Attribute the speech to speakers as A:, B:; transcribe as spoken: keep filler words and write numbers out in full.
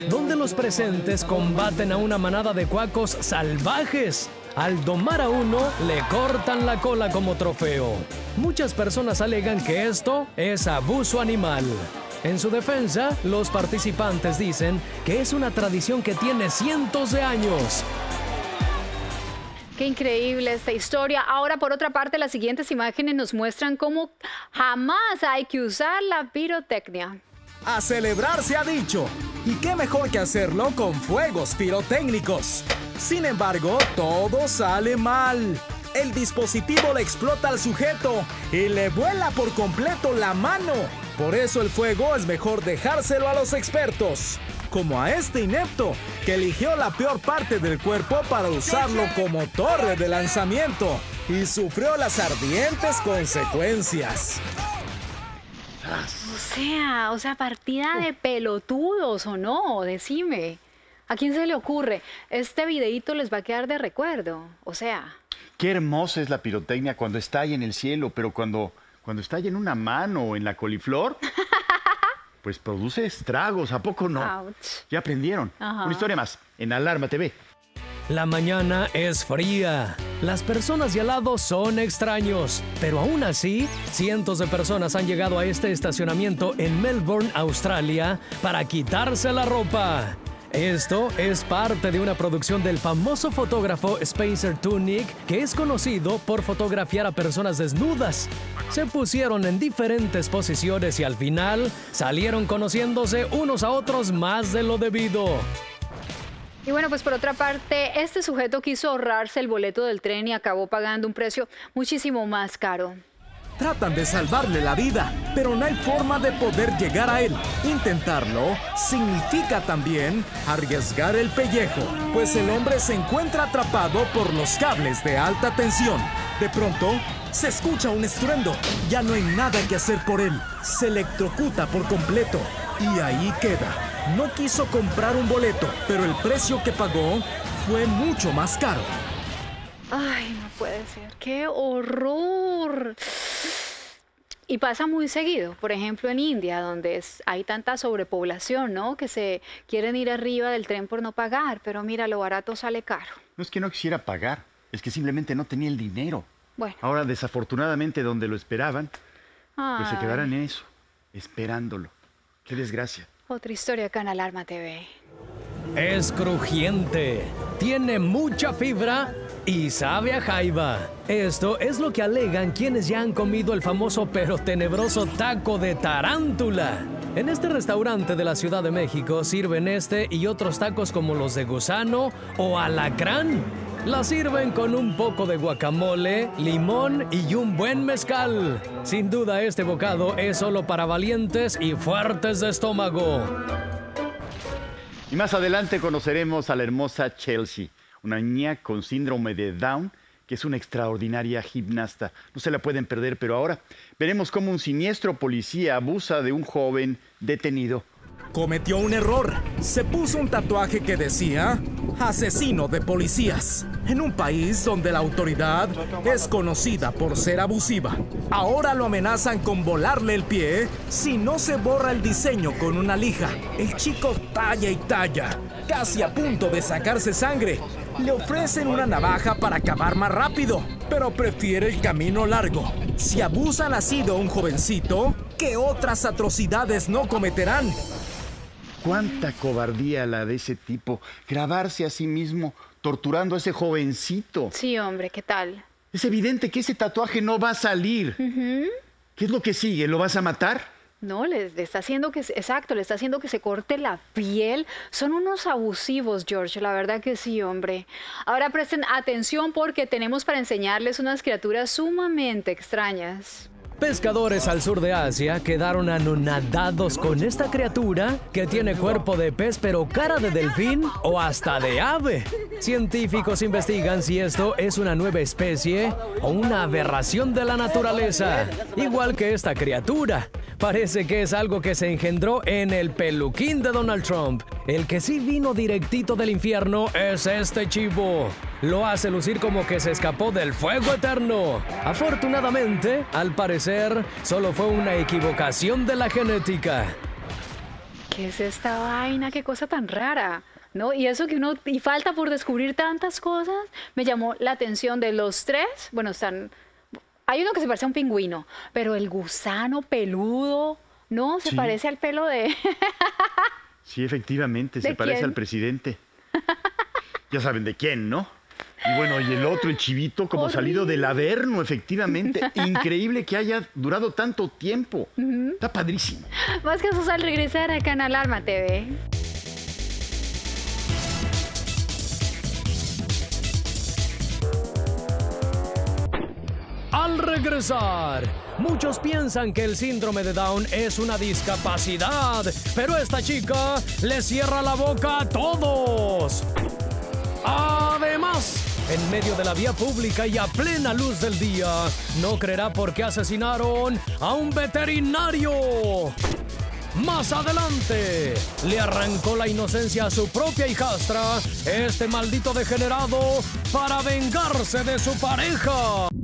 A: donde los presentes combaten a una manada de cuacos salvajes. Al domar a uno, le cortan la cola como trofeo. Muchas personas alegan que esto es abuso animal. En su defensa, los participantes dicen que es una tradición que tiene cientos de años.
B: Qué increíble esta historia. Ahora, por otra parte, las siguientes imágenes nos muestran cómo jamás hay que usar la pirotecnia.
C: A celebrar se ha dicho. Y qué mejor que hacerlo con fuegos pirotécnicos. Sin embargo, todo sale mal. El dispositivo le explota al sujeto y le vuela por completo la mano. Por eso el fuego es mejor dejárselo a los expertos, como a este inepto, que eligió la peor parte del cuerpo para usarlo como torre de lanzamiento y sufrió las ardientes consecuencias.
B: O sea, o sea, partida de pelotudos, ¿o no? Decime. ¿A quién se le ocurre? Este videíto les va a quedar de recuerdo. O sea...
D: Qué hermosa es la pirotecnia cuando está ahí en el cielo, pero cuando, cuando está ahí en una mano o en la coliflor, pues produce estragos, ¿a poco no?
B: Ouch.
D: Ya aprendieron.
B: Ajá.
D: Una historia más, en Alarma T V.
A: La mañana es fría. Las personas de al lado son extraños. Pero aún así, cientos de personas han llegado a este estacionamiento en Melbourne, Australia, para quitarse la ropa. Esto es parte de una producción del famoso fotógrafo Spencer Tunick, que es conocido por fotografiar a personas desnudas. Se pusieron en diferentes posiciones y al final salieron conociéndose unos a otros más de lo debido.
B: Y bueno, pues por otra parte, este sujeto quiso ahorrarse el boleto del tren y acabó pagando un precio muchísimo más caro.
C: Tratan de salvarle la vida, pero no hay forma de poder llegar a él. Intentarlo significa también arriesgar el pellejo, pues el hombre se encuentra atrapado por los cables de alta tensión. De pronto, se escucha un estruendo. Ya no hay nada que hacer por él. Se electrocuta por completo y ahí queda. No quiso comprar un boleto, pero el precio que pagó fue mucho más caro.
B: Ay, no puede ser. ¡Qué horror! Y pasa muy seguido, por ejemplo en India, donde es, hay tanta sobrepoblación, ¿no? Que se quieren ir arriba del tren por no pagar, pero mira, lo barato sale caro.
D: No es que no quisiera pagar, es que simplemente no tenía el dinero.
B: Bueno.
D: Ahora, desafortunadamente, donde lo esperaban, pues se
B: Ay.
D: quedaran en eso, esperándolo. Qué desgracia.
B: Otra historia acá en Alarma T V.
A: Es crujiente, tiene mucha fibra y sabe a jaiba. Esto es lo que alegan quienes ya han comido el famoso pero tenebroso taco de tarántula. En este restaurante de la Ciudad de México sirven este y otros tacos como los de gusano o alacrán. La sirven con un poco de guacamole, limón y un buen mezcal. Sin duda este bocado es solo para valientes y fuertes de estómago.
D: Y más adelante conoceremos a la hermosa Chelsea, una niña con síndrome de Down, que es una extraordinaria gimnasta. No se la pueden perder, pero ahora veremos cómo un siniestro policía abusa de un joven detenido.
C: Cometió un error. Se puso un tatuaje que decía asesino de policías, en un país donde la autoridad es conocida por ser abusiva. Ahora lo amenazan con volarle el pie si no se borra el diseño con una lija. El chico talla y talla, casi a punto de sacarse sangre. Le ofrecen una navaja para acabar más rápido, pero prefiere el camino largo. Si abusan así de un jovencito, ¿qué otras atrocidades no cometerán?
D: ¡Cuánta cobardía la de ese tipo! Grabarse a sí mismo torturando a ese jovencito.
B: Sí, hombre, ¿qué tal?
D: Es evidente que ese tatuaje no va a salir.
B: Uh-huh.
D: ¿Qué es lo que sigue? ¿Lo vas a matar?
B: No, le, le está haciendo que, exacto, le está haciendo que se corte la piel. Son unos abusivos, George, la verdad que sí, hombre. Ahora presten atención porque tenemos para enseñarles unas criaturas sumamente extrañas.
A: Pescadores al sur de Asia quedaron anonadados con esta criatura que tiene cuerpo de pez pero cara de delfín o hasta de ave. Científicos investigan si esto es una nueva especie o una aberración de la naturaleza, igual que esta criatura. Parece que es algo que se engendró en el peluquín de Donald Trump. El que sí vino directito del infierno es este chivo. Lo hace lucir como que se escapó del fuego eterno. Afortunadamente, al parecer, solo fue una equivocación de la genética.
B: ¿qué es esta vaina? ¿Qué cosa tan rara? ¿No? Y eso que uno, y falta por descubrir tantas cosas, me llamó la atención de los tres. Bueno, están, hay uno que se parece a un pingüino, pero el gusano peludo, ¿no? Se
D: Sí.
B: parece al pelo de...
D: Sí, efectivamente,
B: ¿De
D: se parece
B: quién?
D: al presidente. Ya saben de quién, ¿no? Y bueno, y el otro, el chivito, como
B: Horrible.
D: salido del Averno, efectivamente. Increíble que haya durado tanto tiempo. Está padrísimo.
B: Más casos al regresar acá en Alarma T V.
A: Al regresar, muchos piensan que el síndrome de Down es una discapacidad, pero esta chica le cierra la boca a todos. Además, en medio de la vía pública y a plena luz del día, no creerá por qué asesinaron a un veterinario. Más adelante, le arrancó la inocencia a su propia hijastra, este maldito degenerado, para vengarse de su pareja.